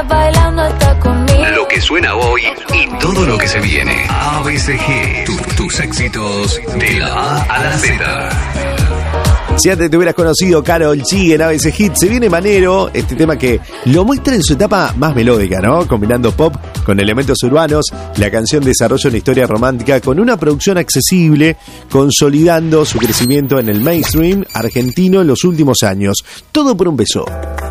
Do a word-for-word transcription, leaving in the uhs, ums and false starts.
bailando hasta conmigo. Lo que suena hoy y todo lo que se viene. A B C G, tu- tus éxitos de la A a la Z. Si antes te hubieras conocido Karol G en A B C Hit, se viene Manero, este tema que lo muestra en su etapa más melódica, ¿no? Combinando pop con elementos urbanos, la canción desarrolla una historia romántica con una producción accesible, consolidando su crecimiento en el mainstream argentino en los últimos años. Todo por un beso.